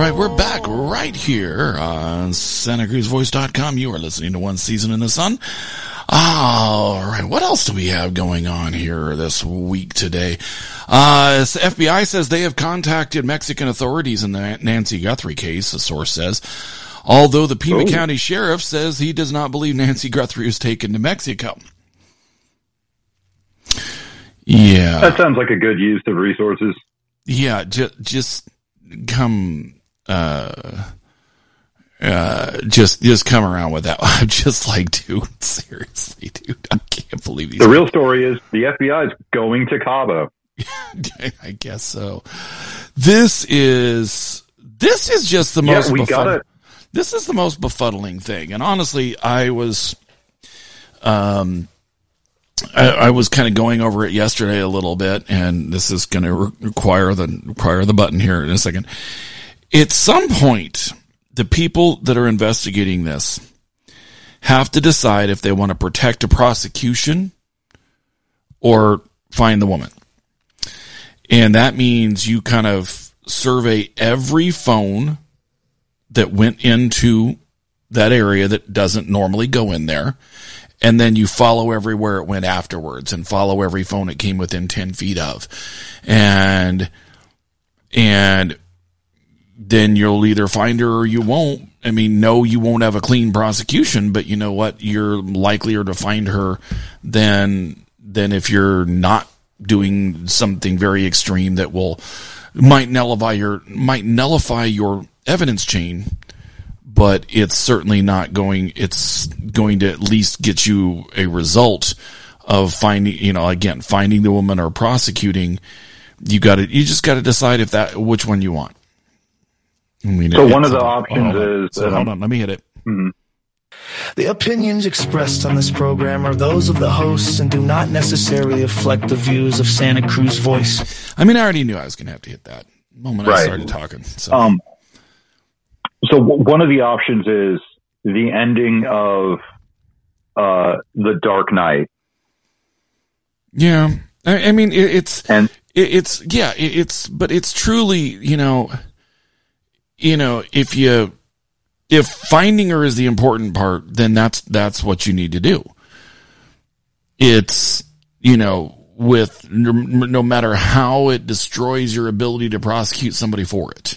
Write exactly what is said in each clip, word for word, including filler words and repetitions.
right, we're back right here on Santa Cruz Voice dot com. You are listening to One Season in the Sun. All right, what else do we have going on here this week today? Uh, the F B I says they have contacted Mexican authorities in the Nancy Guthrie case, the source says. Although the Pima Ooh. County Sheriff says he does not believe Nancy Guthrie was taken to Mexico. Yeah. That sounds like a good use of resources. Yeah, just, just come, uh, uh, just, just come around with that. I'm just like, dude, seriously, dude, I can't believe these. The real story is the F B I is going to Cabo. I guess so. This is, this is just the Yeah, most, we befuddling, got it. This is the most befuddling thing. And honestly, I was, um, I, I was kind of going over it yesterday a little bit, and this is going to re- require the require the button here in a second. At some point, the people that are investigating this have to decide if they want to protect a prosecution or find the woman. And that means you kind of survey every phone that went into that area that doesn't normally go in there. And then you follow everywhere it went afterwards and follow every phone it came within ten feet of. And, and then you'll either find her or you won't. I mean, no, you won't have a clean prosecution, but you know what? You're likelier to find her than, than if you're not doing something very extreme that will, might nullify your, might nullify your evidence chain. But it's certainly not going, it's going to at least get you a result of finding, you know, again, finding the woman or prosecuting. You got to, you just got to decide if that, which one you want. I mean, so it, one of the oh, options oh, is, so um, hold on, let me hit it. Mm-hmm. The opinions expressed on this program are those of the hosts and do not necessarily reflect the views of Santa Cruz Voice. I mean, I already knew I was going to have to hit that the moment I Right. started talking. So. Um, so w- one of the options is the ending of uh, The Dark Knight. Yeah. I, I mean, it, it's, And it, it's, yeah, it, it's, but it's truly, you know, you know, if you, if finding her is the important part, then that's, that's what you need to do. It's, you know, with no, no matter how it destroys your ability to prosecute somebody for it.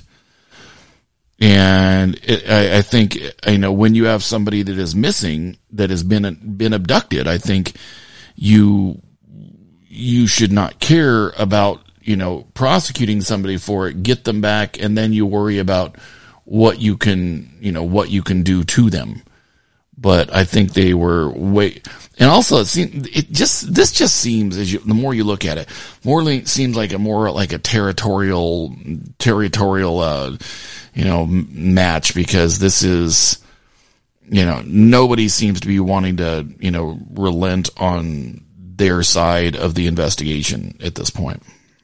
And it, I, I think, you know, when you have somebody that is missing, that has been, been abducted, I think you, you should not care about, you know, prosecuting somebody for it, get them back, and then you worry about what you can, you know, what you can do to them. But I think they were way, and also it seems, it just, this just seems, as you, the more you look at it, more like, seems like a more like a territorial, territorial, uh, you know, match, because this is, you know, nobody seems to be wanting to, you know, relent on their side of the investigation at this point.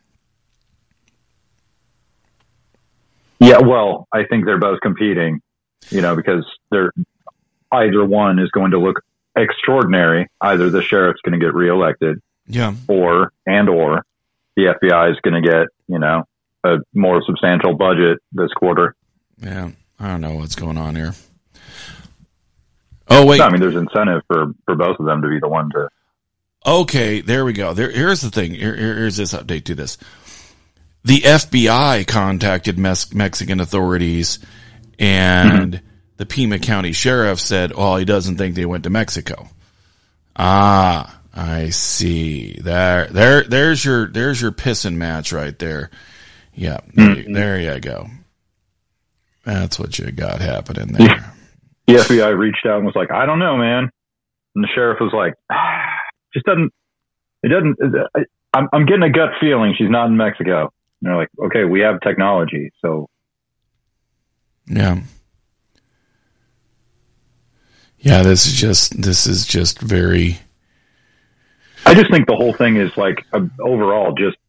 yeah, well, I think they're both competing, you know, because they're, either one is going to look extraordinary. Either the sheriff's going to get reelected, Yeah. or, and or the F B I is going to get, you know, a more substantial budget this quarter. Yeah. I don't know what's going on here. Oh, wait. No, I mean, there's incentive for, for both of them to be the one to. Okay, there we go. There, here's the thing. Here, here's this update to this. The F B I contacted Mes- Mexican authorities, and mm-hmm. the Pima County Sheriff said, "Oh, he doesn't think they went to Mexico." Ah, I see. There, there, there's your, there's your pissing match right there. Yeah, mm-hmm. there, there you go. That's what you got happening there. The F B I reached out and was like, "I don't know, man," and the sheriff was like, ah, "Just doesn't. It doesn't. I, I'm, I'm getting a gut feeling she's not in Mexico." And they're like, "Okay, we have technology, so." Yeah. Yeah, this is just, this is just very. I just think the whole thing is like, uh, overall, just